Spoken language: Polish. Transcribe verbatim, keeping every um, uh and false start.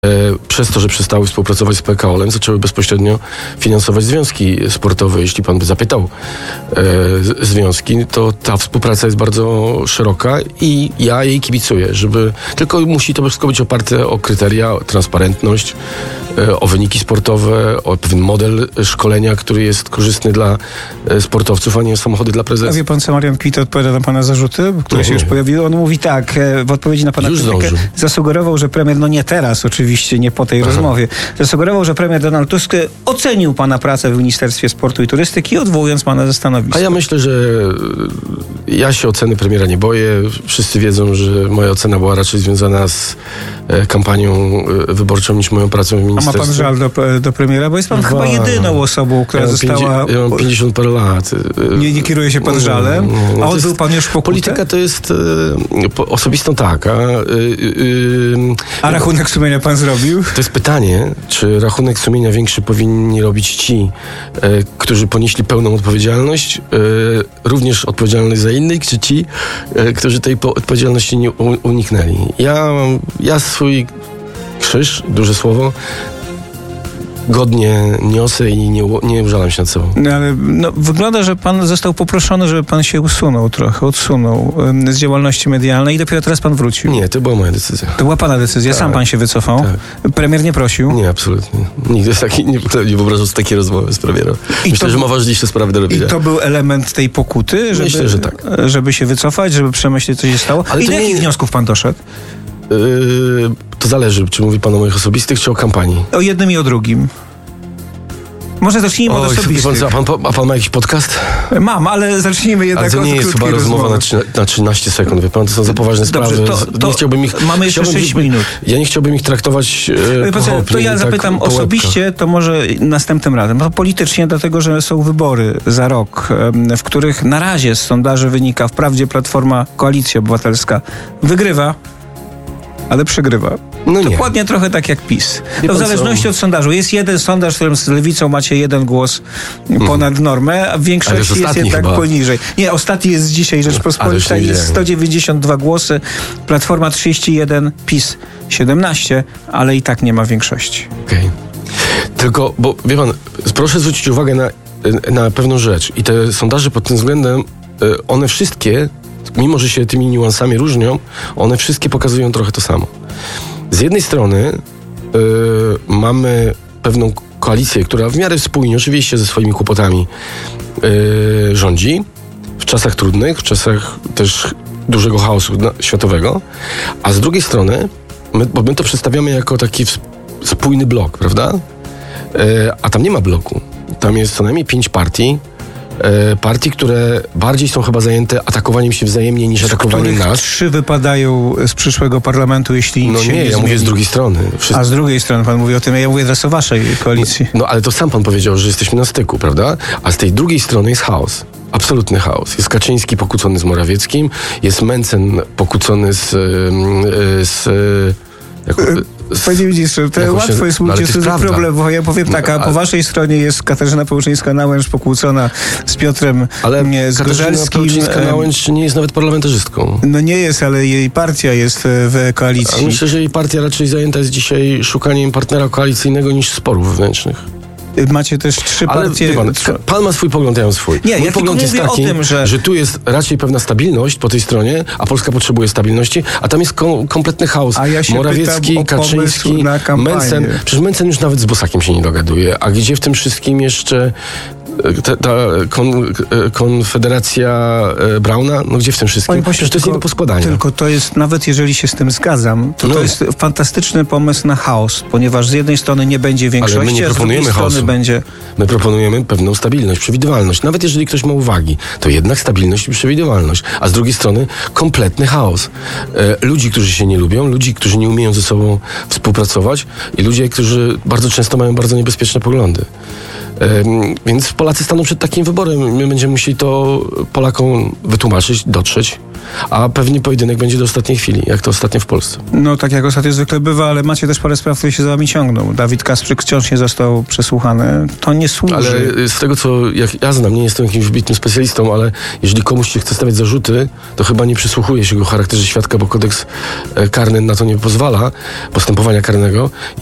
Przez to, że przestały współpracować z P K O-em, zaczęły bezpośrednio finansować związki sportowe. Jeśli pan by zapytał e, związki, to ta współpraca jest bardzo szeroka i ja jej kibicuję, żeby tylko musi to wszystko być oparte o kryteria, o transparentność, e, o wyniki sportowe, o pewien model szkolenia, który jest korzystny dla e, sportowców, a nie samochody dla prezesa. A wie pan, co Marian Kwiat odpowiada na pana zarzuty, które no, się nie. już pojawiły? On mówi tak, w odpowiedzi na pana już krytykę, zdążył. Zasugerował, że premier, no nie teraz oczywiście, nie po tej Aha. rozmowie, zasugerował, że premier Donald Tusk ocenił pana pracę w Ministerstwie Sportu i Turystyki, odwołując pana ze stanowiska. A ja myślę, że ja się oceny premiera nie boję. Wszyscy wiedzą, że moja ocena była raczej związana z kampanią wyborczą niż moją pracą w ministerstwie. A ma pan żal do, do premiera? Bo jest pan Dwa. chyba jedyną osobą, która ja została... Ja mam pięćdziesiąt parę lat. Nie, nie kieruje się pan żalem? A odbył pan już pokutę? Polityka to jest e, osobistą tak. A, e, e, a rachunek sumienia pan zrobił? To jest pytanie, czy rachunek sumienia większy powinni robić ci, e, którzy ponieśli pełną odpowiedzialność, e, również odpowiedzialność za innych, czy ci, e, którzy tej po- odpowiedzialności nie u- uniknęli. Ja, ja swój krzyż, duże słowo, godnie niosę i nie, nie użalam się nad sobą. No, ale no, wygląda, że pan został poproszony, żeby pan się usunął trochę, odsunął z działalności medialnej i dopiero teraz pan wrócił. Nie, to była moja decyzja. To była pana decyzja, tak. Sam pan się wycofał. Tak. Premier nie prosił? Nie, absolutnie. Nigdy taki, nie, nie wyobrażam sobie takiej rozmowy z premierem. I Myślę, to, że ma ważniejsze sprawy do robienia. I to był element tej pokuty? Żeby, Myślę, że tak. Żeby się wycofać, żeby przemyśleć, co się stało? Ale I do nie... jakich wniosków pan doszedł? Yy, to zależy, czy mówi pan o moich osobistych, czy o kampanii. O jednym i o drugim. Może zacznijmy Oj, od osobistych. Pan, a, pan, a pan ma jakiś podcast? Mam, ale zacznijmy jednak od ale to nie jest chyba rozmowa na, na trzynaście sekund, wie pan, to są za poważne Dobrze, sprawy. To, to nie chciałbym ich, mamy jeszcze sześć minut. Ja nie chciałbym ich traktować e, pochopnie. To ja zapytam tak, osobiście, to może następnym razem. No, politycznie, dlatego, że są wybory za rok, w których na razie z sondaży wynika, wprawdzie Platforma, Koalicja Obywatelska wygrywa, ale przegrywa. No Dokładnie trochę tak jak PiS. To w zależności co? od sondażu. Jest jeden sondaż, w którym z Lewicą macie jeden głos ponad normę, a w większości jest, jest jednak chyba. poniżej. Nie, ostatni jest dzisiaj Rzeczpospolita, jest sto dziewięćdziesiąt dwa głosy, Platforma trzydzieści jeden, PiS siedemnaście, ale i tak nie ma większości. Okej. Okay. Tylko, bo wie pan, proszę zwrócić uwagę na, na pewną rzecz. I te sondaże pod tym względem, one wszystkie, mimo że się tymi niuansami różnią, one wszystkie pokazują trochę to samo. Z jednej strony yy, mamy pewną koalicję, która w miarę spójnie, oczywiście ze swoimi kłopotami, yy, rządzi w czasach trudnych, w czasach też dużego chaosu na, światowego, a z drugiej strony my, bo my to przedstawiamy jako taki spójny blok, prawda? Yy, a tam nie ma bloku. Tam jest co najmniej pięć partii, partii, które bardziej są chyba zajęte atakowaniem się wzajemnie niż atakowaniem nas. Trzy wypadają z przyszłego parlamentu, jeśli No nie, nie ja zmieni. mówię z drugiej strony. Wszyscy... A z drugiej strony pan mówi o tym, ja mówię teraz o waszej koalicji. No, no ale to sam pan powiedział, że jesteśmy na styku, prawda? A z tej drugiej strony jest chaos. Absolutny chaos. Jest Kaczyński pokłócony z Morawieckim, jest Mencen pokłócony z... z jako, Panie ministrze, to łatwo się, jest mówić, że to jest problem, bo ja powiem tak, a po waszej stronie jest Katarzyna Pełczyńska-Nałęcz pokłócona z Piotrem ale Zgorzelskim. Katarzyna Pełczyńska-Nałęcz nie jest nawet parlamentarzystką. No nie jest, ale jej partia jest w koalicji. A myślę, że jej partia raczej zajęta jest dzisiaj szukaniem partnera koalicyjnego niż sporów wewnętrznych. Macie też trzy ale, partie... Pan, pan ma swój pogląd, ja mam swój. Nie, Mój ja pogląd jest taki, tym, że... że tu jest raczej pewna stabilność po tej stronie, a Polska potrzebuje stabilności, a tam jest kom- kompletny chaos. A ja się Morawiecki, Kaczyński, Mencen. Przecież Mencen już nawet z Bosakiem się nie dogaduje. A gdzie w tym wszystkim jeszcze ta, ta kon, konfederacja Brauna? No gdzie w tym wszystkim? Przecież to jest nie do poskładania. Tylko to jest, nawet jeżeli się z tym zgadzam, to no. to jest fantastyczny pomysł na chaos, ponieważ z jednej strony nie będzie większości, ale my nie a z drugiej strony będzie... My proponujemy pewną stabilność, przewidywalność. Nawet jeżeli ktoś ma uwagi, to jednak stabilność i przewidywalność. A z drugiej strony kompletny chaos. E, ludzi, którzy się nie lubią, ludzi, którzy nie umieją ze sobą współpracować i ludzie, którzy bardzo często mają bardzo niebezpieczne poglądy. E, więc Polacy staną przed takim wyborem. My będziemy musieli to Polakom wytłumaczyć, dotrzeć. A pewnie pojedynek będzie do ostatniej chwili, jak to ostatnio w Polsce. No tak jak ostatnio zwykle bywa, ale macie też parę spraw, które się za wami ciągną. Dawid Kasprzyk wciąż nie został przesłuchany. To nie służy. Ale z tego, co jak ja znam, nie jestem jakimś wybitnym specjalistą, ale jeżeli komuś się chce stawiać zarzuty, to chyba nie przysłuchuje się go charakterze świadka, bo kodeks karny na to nie pozwala, postępowania karnego.